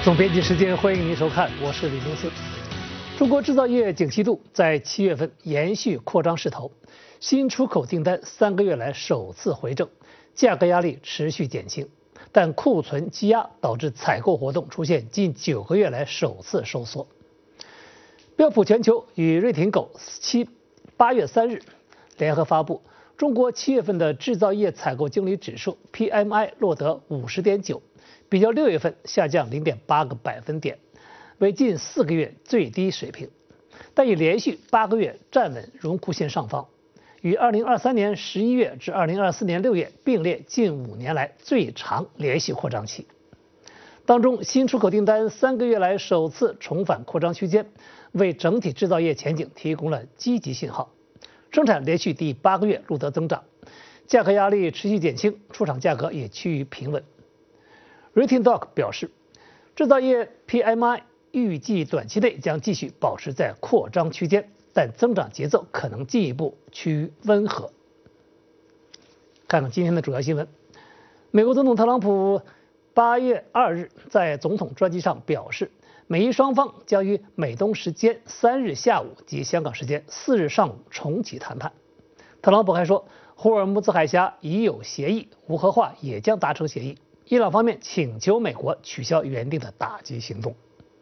总编辑时间，欢迎您收看，我是李东思。中国制造业景气度在7月份延续扩张势头，新出口订单3个月来首次回正，价格压力持续减轻，但库存积压导致采购活动出现近9个月来首次收缩。标普全球与瑞廷狗8月3日联合发布，中国7月份的制造业采购经理指数 PMI 落得50.9，比较6月份下降0.8个百分点，为近4个月最低水平，但已连续8个月站稳荣枯线上方，与2023年11月至2024年6月并列近5年来最长连续扩张期。当中，新出口订单3个月来首次重返扩张区间，为整体制造业前景提供了积极信号。生产连续第8个月录得增长，价格压力持续减轻，出厂价格也趋于平稳。Rating Doc 表示，制造业 PMI 预计短期内将继续保持在扩张区间，但增长节奏可能进一步趋于温和。看看今天的主要新闻，美国总统特朗普8月2日在总统专机上表示，美伊双方将于美东时间3日下午及香港时间4日上午重启谈判。特朗普还说，霍尔木兹海峡已有协议，无核化也将达成协议。伊朗方面请求美国取消原定的打击行动。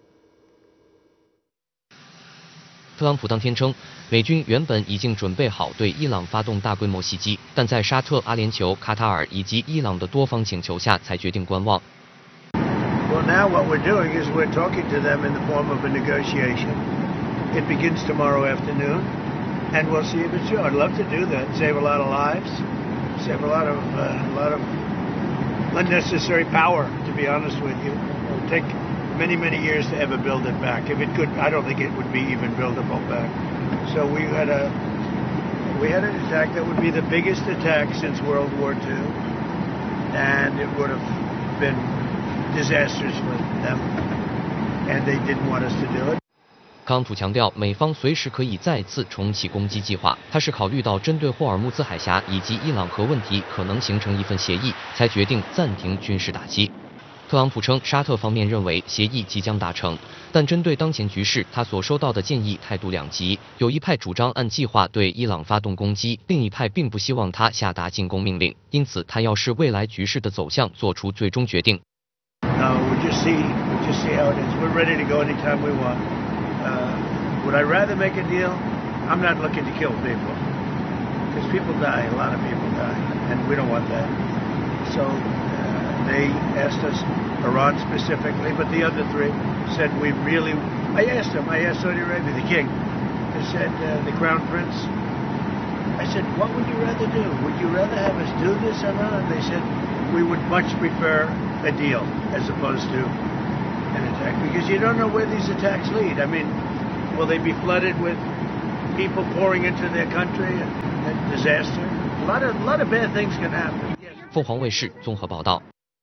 特朗普当天称，美军原本已经准备好对伊朗发动大规模袭击，但在沙特、阿联酋、卡塔尔以及伊朗的多方请求下，才决定观望。 Well, now what we're doing is we're talking to them in the form of a negotiation. It begins tomorrow afternoon, and we'll see if it's true. I'd love to do that, save a lot of lives, save a lot of unnecessary power. To be honest with you, it would take many years to ever build it back. If it could, I don't think it would be even buildable back. So we had an attack that would be the biggest attack since World War II, and it would have been disastrous for them, and they didn't want us to do it. 特朗普强调，美方随时可以再次重启攻击计划。他是考虑到针对霍尔木兹海峡以及伊朗核问题可能形成一份协议，才决定暂停军事打击。特朗普称，沙特方面认为协议即将达成，但针对当前局势，他所收到的建议态度两极。有一派主张按计划对伊朗发动攻击，另一派并不希望他下达进攻命令，因此他要视未来局势的走向做出最终决定。 We'll just see how it is. We're ready to go anytime we want. Would I rather make a deal? I'm not looking to kill people, because people die, a lot of people die, and we don't want that. So they asked us, Iran specifically, but the other three said I asked Saudi Arabia, the king, I said, the crown prince, I said, what would you rather do? Would you rather have us do this or not? And they said, we would much prefer a deal as opposed to an attack, because you don't know where these attacks lead. I mean, will they be flooded with people pouring into their country and disaster? A lot of bad things can happen. 凤凰卫视综合报道。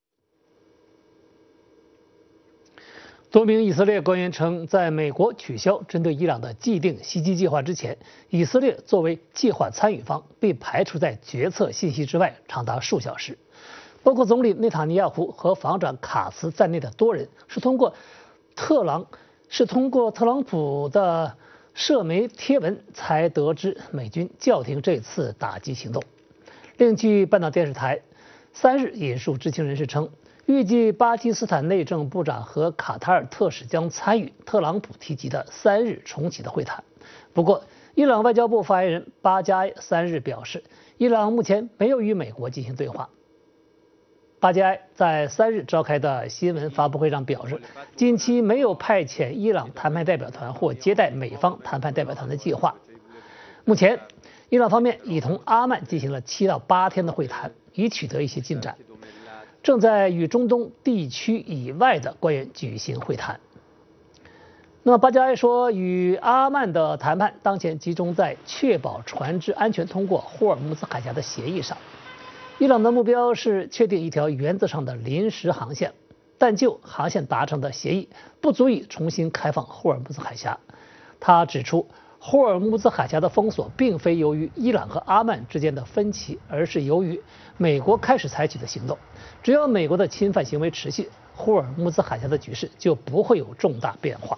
多名以色列官员称，在美国取消针对伊朗的既定袭击计划之前，以色列作为计划参与方被排除在决策信息之外长达数小时。包括总理内塔尼亚胡和防长卡茨在内的多人是通过特朗普的社媒贴文才得知美军叫停这次打击行动。另据半岛电视台3日引述知情人士称，预计巴基斯坦内政部长和卡塔尔特使将参与特朗普提及的3日重启的会谈。不过，伊朗外交部发言人巴加埃3日表示，伊朗目前没有与美国进行对话。巴加埃在3日召开的新闻发布会上表示，近期没有派遣伊朗谈判代表团或接待美方谈判代表团的计划。目前，伊朗方面已同阿曼进行了7到8天的会谈，已取得一些进展，正在与中东地区以外的官员举行会谈。那么巴加埃说，与阿曼的谈判当前集中在确保船只安全通过霍尔木兹海峡的协议上。伊朗的目标是确定一条原则上的临时航线，但就航线达成的协议不足以重新开放霍尔木兹海峡。他指出， 霍尔木兹海峡的封锁并非由于伊朗和阿曼之间的分歧，而是由于美国开始采取的行动。只要美国的侵犯行为持续，霍尔木兹海峡的局势就不会有重大变化。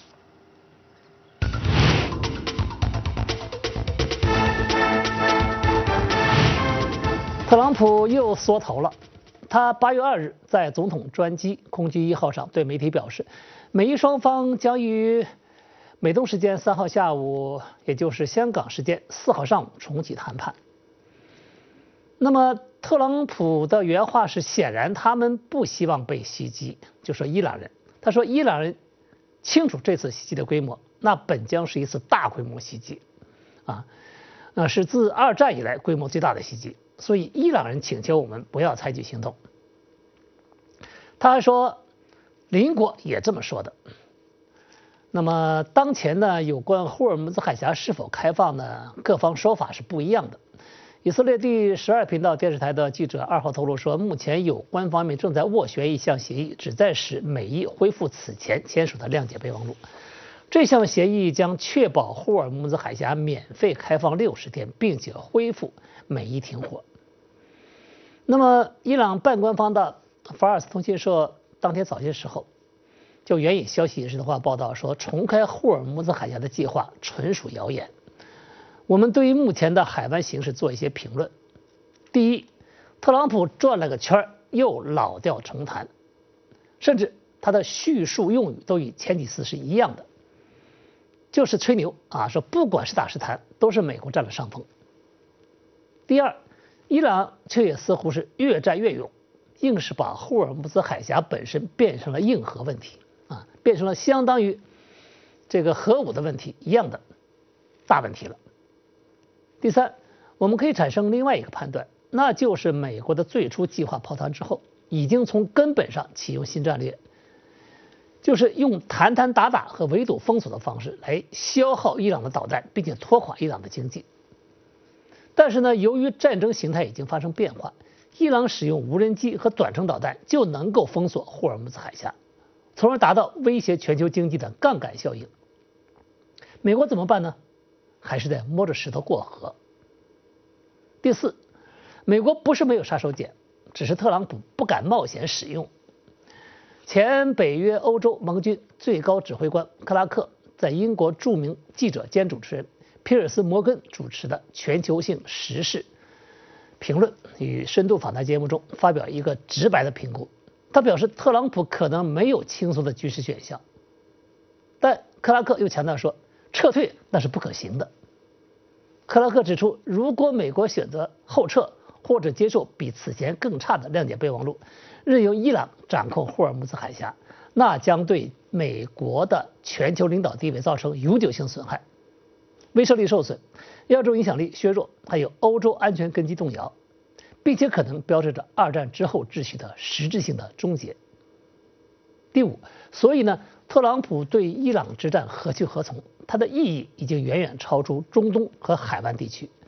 特朗普又缩头了。他8月2日在总统专机空军1号上对媒体表示，美伊双方将于美东时间3号下午，也就是香港时间4号上午重启谈判。那么特朗普的原话是，显然他们不希望被袭击，就说伊朗人。他说伊朗人清楚这次袭击的规模，那本将是一次大规模袭击，那是自2战以来规模最大的袭击。所以伊朗人请求我们不要采取行动。他还说，邻国也这么说的。那么当前呢，有关霍尔木兹海峡是否开放呢，各方说法是不一样的。以色列第12频道电视台的记者2号透露说，目前有关方面正在斡旋一项协议，旨在使美伊恢复此前签署的谅解备忘录。这项协议将确保霍尔木兹海峡免费开放60天，并且恢复美伊停火。那么，伊朗半官方的法尔斯通讯社当天早些时候就援引消息人士的话报道说，重开霍尔木兹海峡的计划纯属谣言。我们对于目前的海湾形势做一些评论。第一，特朗普转了个圈又老调重弹，甚至他的叙述用语都与前几次是一样的，就是吹牛说不管是打是谈都是美国占了上风。第二，伊朗却也似乎是越战越勇，硬是把霍尔木兹海峡本身变成了硬核问题变成了相当于这个核武的问题一样的大问题了。第三，我们可以产生另外一个判断，那就是美国的最初计划泡汤之后，已经从根本上启用新战略，就是用谈谈打打和围堵封锁的方式来消耗伊朗的导弹，并且拖垮伊朗的经济。但是呢，由于战争形态已经发生变化，伊朗使用无人机和短程导弹就能够封锁霍尔木兹海峡，从而达到威胁全球经济的杠杆效应。美国怎么办呢？还是得摸着石头过河。第四，美国不是没有杀手锏，只是特朗普不敢冒险使用。前北约欧洲盟军最高指挥官克拉克在英国著名记者兼主持人皮尔斯·摩根主持的全球性时事评论与深度访谈节目中发表一个直白的评估。他表示，特朗普可能没有轻松的军事选项，但克拉克又强调说，撤退那是不可行的。克拉克指出，如果美国选择后撤或者接受比此前更差的谅解备忘录，任由伊朗掌控霍尔木兹海峡，那将对美国的全球领导地位造成永久性损害，威慑力受损，亚洲影响力削弱，还有欧洲安全根基动摇，并且可能标志着2战之后秩序的实质性的终结。第五，所以呢，特朗普对伊朗之战何去何从，它的意义已经远远超出中东和海湾地区。